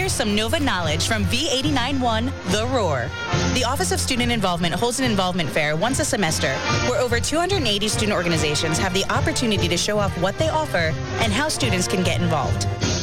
Here's some Nova knowledge from V89.1 The Roar. The Office of Student Involvement holds an involvement fair once a semester where over 280 student organizations have the opportunity to show off what they offer and how students can get involved.